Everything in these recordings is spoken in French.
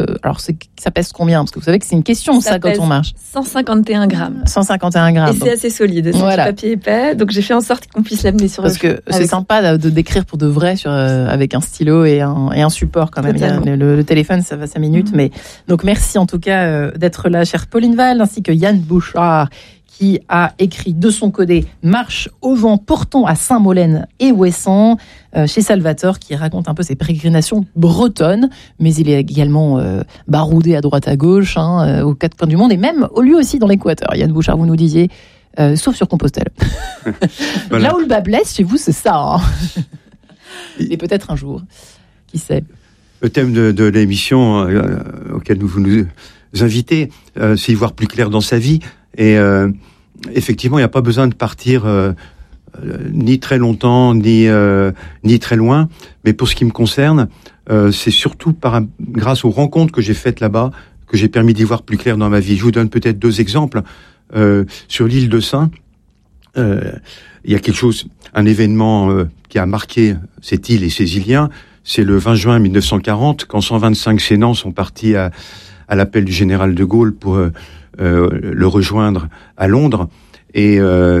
Alors, ça pèse combien? Parce que vous savez que c'est une question, ça quand on marche. 151 grammes. 151 grammes. Et c'est assez solide, c'est du papier épais. Donc, j'ai fait en sorte qu'on puisse l'amener sur Parce que c'est sympa de d'écrire pour de vrai avec un stylo et un support quand même. Le téléphone, ça va 5 minutes. Mais donc, merci en tout cas d'être là, chère Pauline Wald, ainsi que Yann Bouchard, qui a écrit de son côté Marche au vent portant à Saint-Molène et Ouessant, chez Salvator, qui raconte un peu ses pérégrinations bretonnes, mais il est également baroudé à droite à gauche, aux 4 coins du monde, et même lui aussi dans l'Équateur. Yann Bouchard, vous nous disiez, sauf sur Compostelle. Voilà. Là où le bas blesse chez vous, c'est ça. Et peut-être un jour, qui sait. Le thème de l'émission auquel vous nous invitez, c'est y voir plus clair dans sa vie. Et effectivement, il n'y a pas besoin de partir ni très longtemps, ni très loin. Mais pour ce qui me concerne, c'est surtout grâce aux rencontres que j'ai faites là-bas que j'ai permis d'y voir plus clair dans ma vie. Je vous donne peut-être 2 exemples. Sur l'île de Sein, il y a un événement qui a marqué cette île et ses Iliens. C'est le 20 juin 1940, quand 125 Sénans sont partis à l'appel du général de Gaulle pour le rejoindre à Londres, et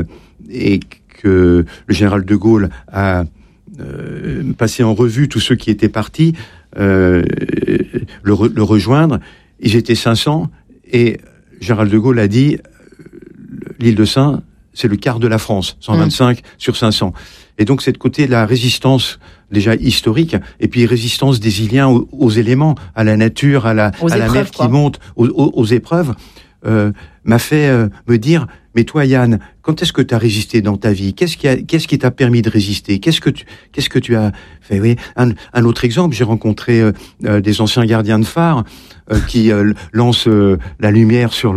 que le général de Gaulle a passé en revue tous ceux qui étaient partis le rejoindre. Ils étaient 500, et général de Gaulle a dit l'île de Sein, c'est le quart de la France, 125 sur 500. Et donc c'est de côté de la résistance déjà historique, et puis résistance des Iliens aux éléments, à la nature, à la mer qui monte, aux épreuves, m'a fait me dire, mais toi Yann, quand est-ce que tu as résisté dans ta vie? Qu'est-ce qui t'a permis de résister? Qu'est-ce que tu as fait? Oui. Un autre exemple, j'ai rencontré des anciens gardiens de phare qui lancent la lumière sur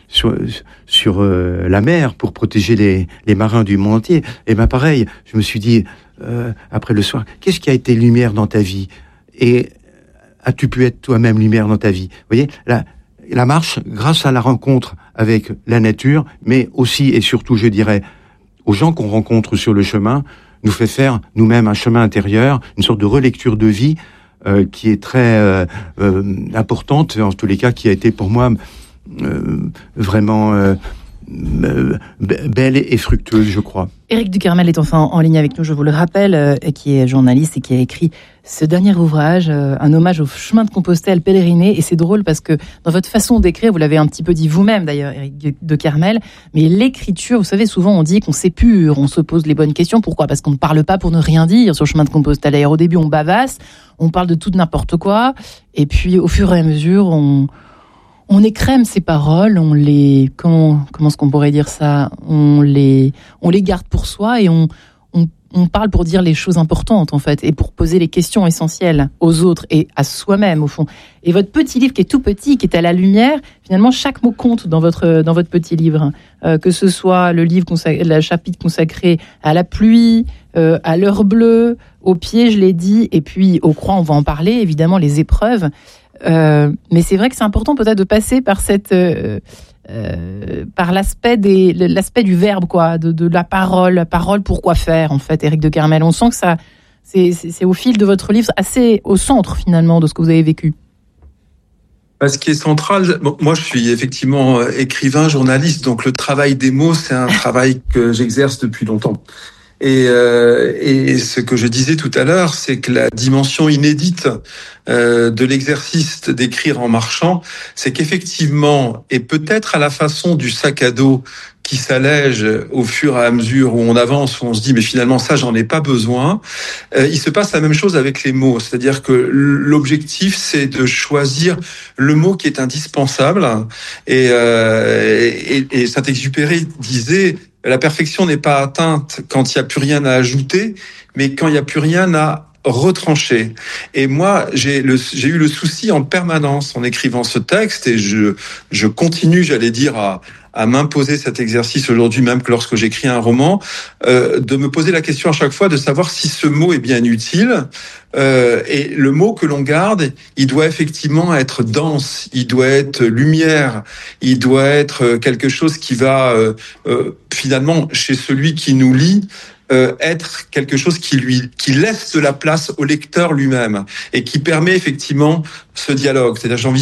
la mer pour protéger les marins du monde entier. Et ben pareil, je me suis dit après le soir, qu'est-ce qui a été lumière dans ta vie? Et as-tu pu être toi-même lumière dans ta vie? Vous voyez, la marche, grâce à la rencontre avec la nature, mais aussi et surtout, je dirais, aux gens qu'on rencontre sur le chemin, nous fait faire nous-mêmes un chemin intérieur, une sorte de relecture de vie qui est très importante, en tous les cas, qui a été pour moi vraiment belle et fructueuse, je crois. Éric Ducarmel est enfin en ligne avec nous, je vous le rappelle, qui est journaliste et qui a écrit ce dernier ouvrage, un hommage au chemin de Compostelle pèleriné. Et c'est drôle parce que dans votre façon d'écrire, vous l'avez un petit peu dit vous-même d'ailleurs, Éric Ducarmel, mais l'écriture, vous savez, souvent on dit qu'on s'épure, on se pose les bonnes questions. Pourquoi? Parce qu'on ne parle pas pour ne rien dire sur le chemin de Compostelle. D'ailleurs, au début, on bavasse, on parle de tout n'importe quoi, et puis au fur et à mesure, on écrème ces paroles, comment est-ce qu'on pourrait dire ça? On les garde pour soi et on parle pour dire les choses importantes, en fait, et pour poser les questions essentielles aux autres et à soi-même, au fond. Et votre petit livre, qui est tout petit, qui est à la lumière, finalement, chaque mot compte dans votre petit livre. Que ce soit le chapitre consacré à la pluie, à l'heure bleue, aux pieds, je l'ai dit, et puis aux croix, on va en parler, évidemment, les épreuves. Mais c'est vrai que c'est important peut-être de passer par par l'aspect du verbe, quoi, de la parole pourquoi faire, en fait, Éric Ducarmel. On sent que ça, c'est au fil de votre livre assez au centre finalement de ce que vous avez vécu. Ce qui est central, moi je suis effectivement écrivain, journaliste, donc le travail des mots, c'est un travail que j'exerce depuis longtemps. Et ce que je disais tout à l'heure, c'est que la dimension inédite de l'exercice d'écrire en marchant, c'est qu'effectivement, et peut-être à la façon du sac à dos qui s'allège au fur et à mesure où on avance, où on se dit mais finalement ça j'en ai pas besoin, il se passe la même chose avec les mots, c'est-à-dire que l'objectif c'est de choisir le mot qui est indispensable, et Saint-Exupéry disait la perfection n'est pas atteinte quand il n'y a plus rien à ajouter, mais quand il n'y a plus rien à retrancher. Et moi, j'ai eu le souci en permanence en écrivant ce texte, et je continue, j'allais dire, à m'imposer cet exercice aujourd'hui, même que lorsque j'écris un roman, de me poser la question à chaque fois de savoir si ce mot est bien utile. Et le mot que l'on garde, il doit effectivement être dense, il doit être lumière, il doit être quelque chose qui va finalement, chez celui qui nous lit, être quelque chose qui laisse de la place au lecteur lui-même et qui permet effectivement ce dialogue. C'est-à-dire,